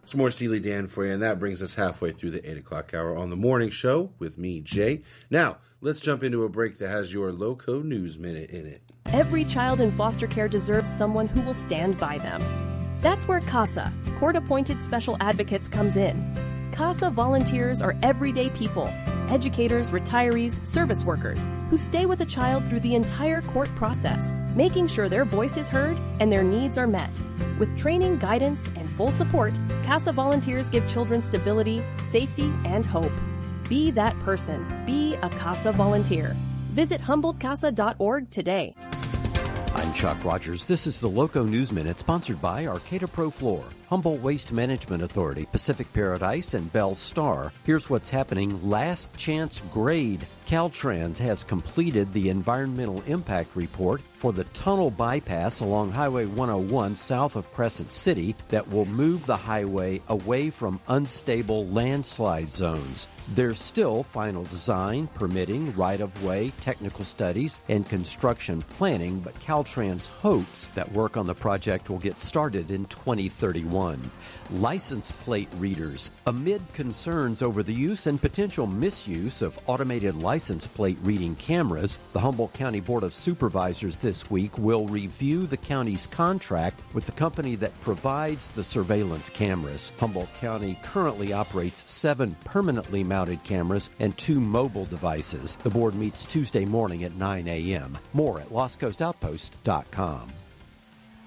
It's more Steely Dan for you, and that brings us halfway through the 8 o'clock hour on the morning show with me, Jay. Now, let's jump into a break that has your Loco News Minute in it. Every child in foster care deserves someone who will stand by them. That's where CASA, court-appointed special advocates, comes in. CASA volunteers are everyday people, educators, retirees, service workers, who stay with a child through the entire court process, making sure their voice is heard and their needs are met. With training, guidance, and full support, CASA volunteers give children stability, safety, and hope. Be that person. Be a CASA volunteer. Visit HumboldtCasa.org today. I'm Chuck Rogers. This is the Loco News Minute, sponsored by Arcata Pro Floor, Humboldt Waste Management Authority, Pacific Paradise, and Bell Star. Here's what's happening. Last chance grade. Caltrans has completed the environmental impact report for the tunnel bypass along Highway 101 south of Crescent City that will move the highway away from unstable landslide zones. There's still final design, permitting, right-of-way, technical studies, and construction planning, but Caltrans hopes that work on the project will get started in 2031. License plate readers. Amid concerns over the use and potential misuse of automated license plate reading cameras, the Humboldt County Board of Supervisors this week will review the county's contract with the company that provides the surveillance cameras. Humboldt County currently operates 7 permanently mounted cameras and 2 mobile devices. The board meets Tuesday morning at 9 a.m. More at LostCoastOutpost.com.